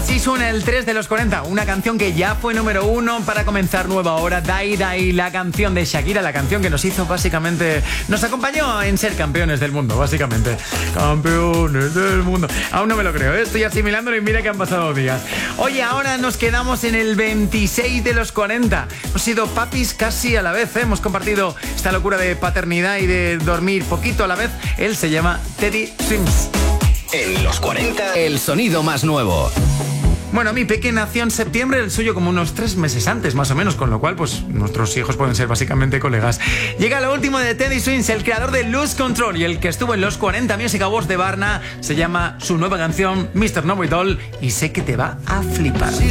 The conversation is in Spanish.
Así suena el 3 de los 40, una canción que ya fue número 1 para comenzar nueva hora. Dai Dai, la canción de Shakira, la canción que nos hizo básicamente, nos acompañó en ser campeones del mundo, básicamente. Campeones del mundo. Aún no me lo creo, ¿eh? Estoy asimilándolo y mira que han pasado días. Oye, ahora nos quedamos en el 26 de los 40. Hemos sido papis casi a la vez, ¿eh? Hemos compartido esta locura de paternidad y de dormir poquito a la vez. Él se llama Teddy Swims. En los 40, el sonido más nuevo. Bueno, mi peque nació en septiembre, el suyo como unos 3 meses antes, más o menos, con lo cual, pues, nuestros hijos pueden ser básicamente colegas. Llega lo último de Teddy Swims, el creador de Lose Control y el que estuvo en los 40 Music Awards de Varna. Se llama su nueva canción Mr. Know It All y sé que te va a flipar.